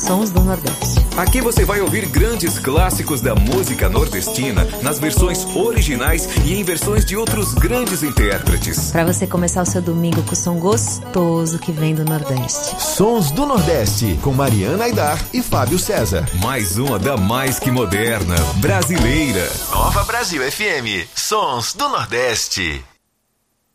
Sons do Nordeste. Aqui você vai ouvir grandes clássicos da música nordestina nas versões originais e em versões de outros grandes intérpretes. Para você começar o seu domingo com o som gostoso que vem do Nordeste. Sons do Nordeste, com Mariana Aidar e Fábio César. Mais uma da mais que moderna, brasileira. Nova Brasil FM, Sons do Nordeste.